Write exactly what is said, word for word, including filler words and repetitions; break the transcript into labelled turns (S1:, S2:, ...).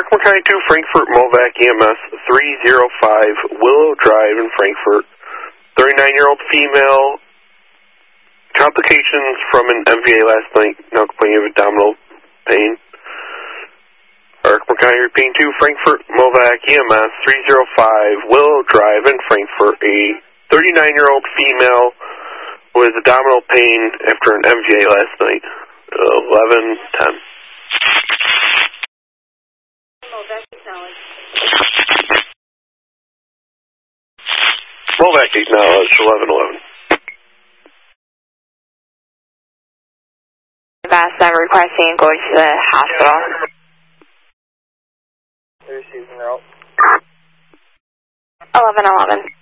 S1: Arkema County two, Frankfort, Movac E M S three zero five, Willow Drive in Frankfort. thirty-nine-year-old female, complications from an M V A last night, now complaining of abdominal pain. Arkema County repeating two, Frankfort, Movac E M S three zero five, Willow Drive in Frankfort. A thirty-nine-year-old female with abdominal pain after an M V A last night. eleven ten.
S2: Movac acknowledged.
S1: Movac acknowledged, eleven eleven.
S3: Vast, I'm requesting going to the hospital.
S4: They're receiving their out.
S3: eleven eleven.